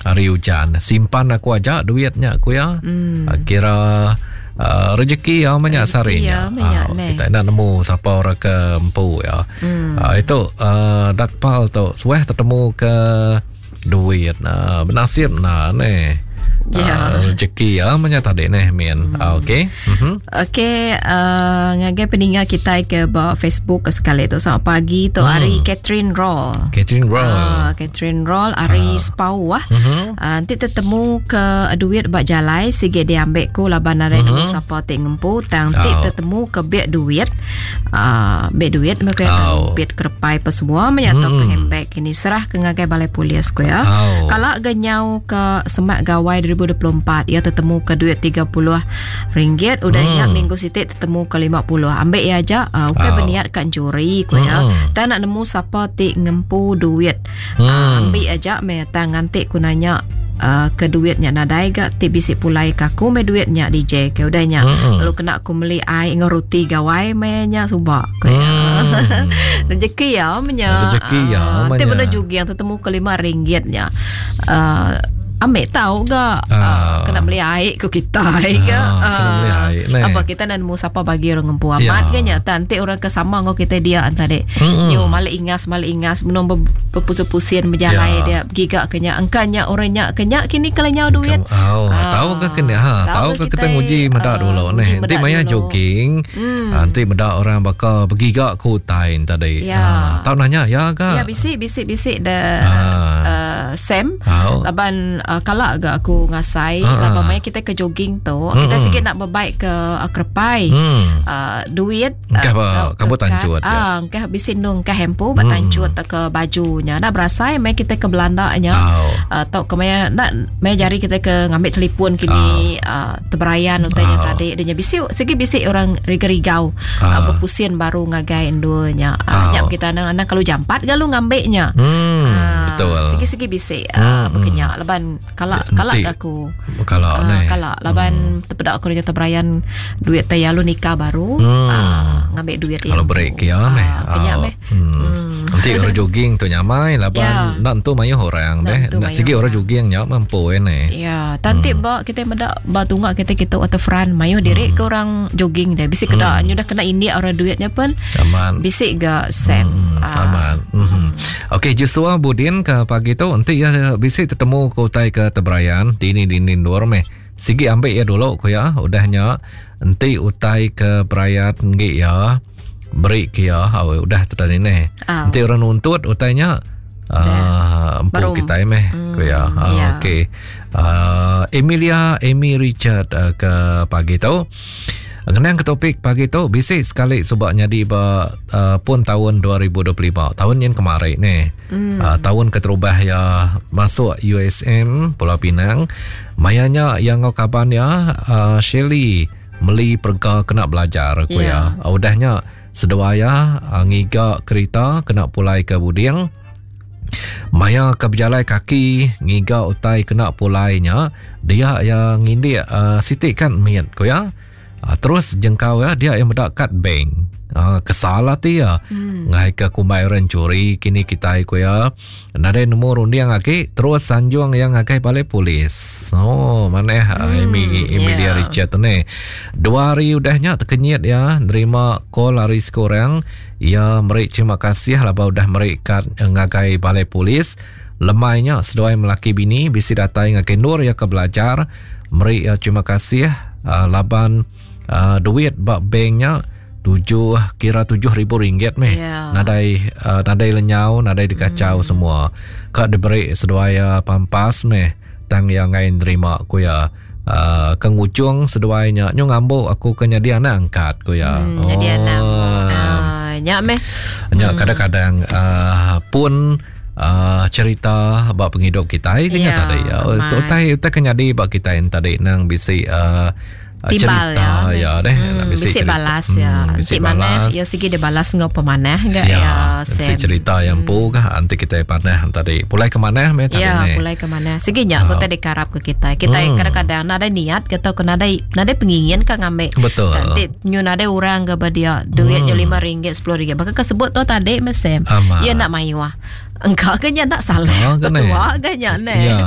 hari hujan. Simpan aku aja duitnya aku ya. Kira rezeki ya banyak sarinya. Kita nak nemu siapa orang ke empu ya. Itu dakpal tu sueh ketemu ke duit bernasib ni. Rezeki ya banyak tadi ni Min. Okey. Okey, ngagai peninggal kita ke Facebook sekali tu selamat pagi tu hari Catherine Roll. Catherine Roll hari Spau nanti tertemu ke duit bak jalai sige dia ambil ku laban nare nemu siapa tik ngempu nanti tertemu ke bek duit mereka bek kerpai apa semua menyatu ke handbag ini serah ke ngagai balai polis ku ya. Kalau ganyau ke semak gawai 2024 ia tertemu ke duit RM30 udahnya minggu sitik tertemu ke 50 ambil ya aja bukan berniat kan curi ku ya tak nak nemu siapa tik ngempu duit ambil aja meta ngantik ku nanya ke duitnya nadai gak ti bisik pulai kaku me duitnya DJ ke udahnya lalu kena aku beli ai ngeruti gawai menya subak ku ya rezeki ya menya ti benda juga yang tertemu ke RM5 nya ambil tahu gak kena beli air ke kita kena beli air apa kita nak nemu siapa bagi orang ngempu amat kanya nanti orang kesama ngau kita dia antara nyu malik ingas menom berpusing-pusing berjalan dia gigak kenya engkanya orangnya kenya kini kalanya duit tahu ke kena tahu ke kita nguji medak dulu ni nanti maya jogging nanti medak orang bakal bergigak ke hutan tadi tahu nanya ya ke ya bisik Sam laban kalau agak aku ngasai laban kita ke jogging tu kita sikit nak berbaik ke kerpai duit kamu tancut ke bisin dong ke hempu tancut ke bajunya nak berasa mai kita ke Belanda nya tau ke mai nak mai jari kita ke ngambil telefon kini terberayan utanya tadi dia bisik bisik orang rigau berpusing baru ngagai endonya nyap kita anak kalau jampat galu ngambilnya betul sikit bisik berkenyak laban kalau aku kalau laban terpedak aku nyata berayan duit tayalu nikah baru ngambil duit kalau break ya kenyak nanti orang jogging tu nyamai laban nak tu mayu orang nak segi orang jogging nyap mampu ni ya nanti kita medak batunggak kita waterfront mayu direk ke orang jogging dah bisik kedak dah kena India orang duitnya pun aman bisik gak Sam aman okey Joshua Budin ke pagi tu nanti ya bisik ketemu ke utai ke Tebrayan dini dorme sigi ambil ya dulu ku ya udahnya nanti utai ke Perayaan ngi ya beri ke ya udah tadi ni nanti orang nuntut utainya empu kita ku ya okey Amy Richard ke pagi tu Kenang ke topik pagi tu bisik sekali sebabnya di pun tahun 2025 tahun yang kemarin ni tahun keterubah ya masuk USM Pulau Pinang mayanya yang ngau kaban ya Shelly meli perga kena belajar ku ya udahnya sedua ya ngiga kereta kena pulai ke Budiang maya ke berjalan kaki ngiga utai kena pulainya dia yang ngindi sitik kan miat ku ya terus jengkau ya dia yang mendakat bank kesalah dia ngai ke kumairan curi kini kita ikut ya nada nomor undi yang aki terus sanjung yang akai balai polis mana Emilia Richard tu ni 2 hari udahnya terkenyit ya nerima call aris korang ya merik terima kasih lah udah merikat ngakai balai polis lemainya sedoi melaki bini bisi datai ngakai nur ya ke belajar merik terima kasih laban duit bak banknya kira RM7,000 meh. Nadai lenyau, nadai dikacau semua. Kak diberi seduaya pampas meh. Tang yang ngain terima ku ya. Kengucung seduanya nyo ngambuk aku kenya dia nak angkat ku ya. Jadi anak. Nyak meh. Nyak kadang-kadang pun cerita bak penghidup kita kenya tadi ya. Utai kenya di bak kita yang tadi nang bisi timbal cerita ya deh bisik balas ya nanti mana ya segi dia balas ngau pemanah enggak ya cerita yang pu kah nanti kita panah tadi pulai ke mana ya pulai ke mana segi nya aku tadi karap ke kita kadang-kadang ada niat kita kena ada pengingin kan ngambil betul nanti nyu ada orang ke dia duitnya RM5 RM10 bakal kesebut tu tadi mesem ya nak maiwah engkau kenya nak salah ketua kenya